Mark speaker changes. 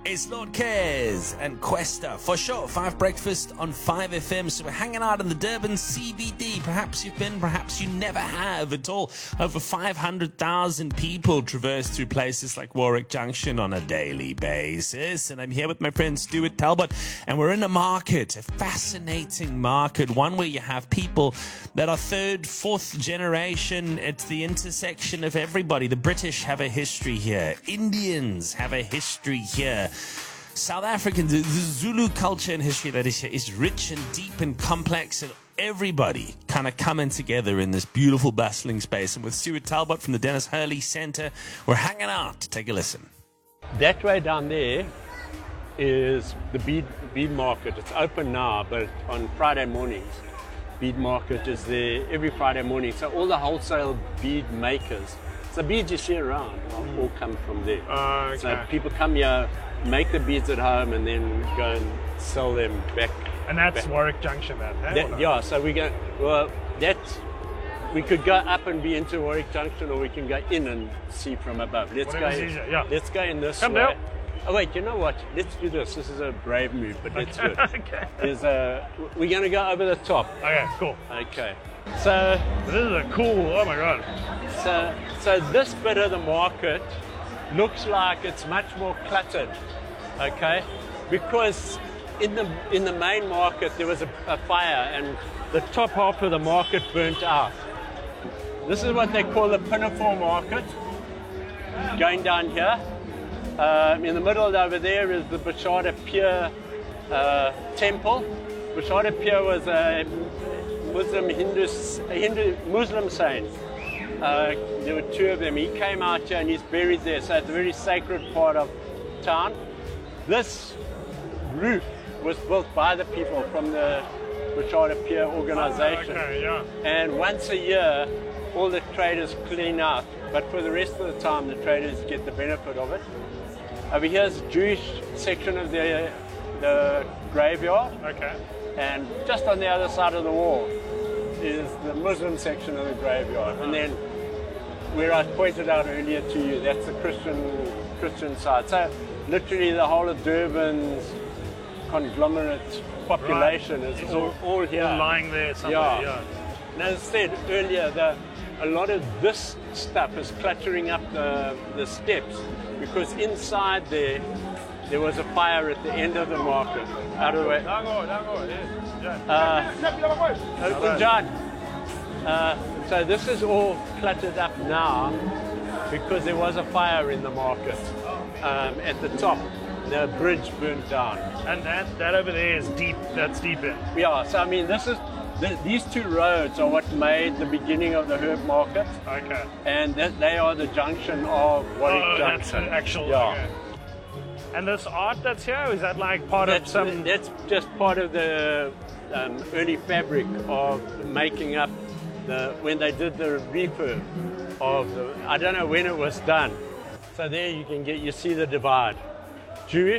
Speaker 1: It's Lord Cares and Questa for sure. 5 Breakfast on 5FM. So we're hanging out in the Durban CBD. Perhaps you've been, perhaps you never have at all. Over 500,000 people traverse through places like Warwick Junction on a daily basis. And I'm here with my friend Stuart Talbot, and we're in a market, a fascinating market, one where you have people that are 3rd, 4th generation. It's the intersection of everybody. The British have a history here. Indians have a history here. South African, the Zulu culture and history that is here is rich and deep and complex, and everybody kind of coming together in this beautiful, bustling space. And with Stuart Talbot from the Dennis Hurley Centre, we're hanging out. Take a listen.
Speaker 2: That way down there is the bead market. It's open now, but on Friday mornings, bead market is there every Friday morning. So all the wholesale bead makers, so beads you see around, all come from there.
Speaker 3: Okay.
Speaker 2: So people come here, make the beads at home, and then go and sell them back.
Speaker 3: And that's Warwick Junction,
Speaker 2: Yeah, so we go, we could go up and be into Warwick Junction, or we can go in and see from above. Let's go in this
Speaker 3: Come
Speaker 2: way.
Speaker 3: down.
Speaker 2: Oh wait, you know what? Let's do this. This is a brave move, but let's do it.
Speaker 3: Okay.
Speaker 2: We're going to go over the top.
Speaker 3: Okay, cool.
Speaker 2: Okay. So
Speaker 3: This is a cool, oh my god.
Speaker 2: So this bit of the market looks like it's much more cluttered, okay? Because in the main market there was a fire and the top half of the market burnt out. This is what they call the Pinafore market. Going down here, in the middle over there is the Bashada Pier temple. Bashada Pier was a Muslim saint. There were 2 of them. He came out here and he's buried there, so it's a very sacred part of town. This roof was built by the people from the Bashada Pier organization.
Speaker 3: Okay, yeah.
Speaker 2: And once a year, all the traders clean out, but for the rest of the time, the traders get the benefit of it. Over here is the Jewish section of the graveyard.
Speaker 3: Okay.
Speaker 2: And just on the other side of the wall is the Muslim section of the graveyard. And then where I pointed out earlier to you, that's the Christian side. So literally the whole of Durban's conglomerate population is all here.
Speaker 3: All lying there somewhere, yeah.
Speaker 2: And as I said earlier, a lot of this stuff is cluttering up the steps, because inside there was a fire at the end of the market. Out of the way. So this is all cluttered up now because there was a fire in the market at the top. The bridge burnt down.
Speaker 3: And that over there is deep, that's deep in.
Speaker 2: Yeah, so I mean, these 2 roads are what made the beginning of the herb market.
Speaker 3: Okay.
Speaker 2: And they are the junction of Warwick Junction.
Speaker 3: That's actual.
Speaker 2: Yeah.
Speaker 3: Okay. And this art that's here, is that like part of some...
Speaker 2: That's just part of the early fabric of making up when they did the refurb of I don't know when it was done. So there you see the divide. Jewish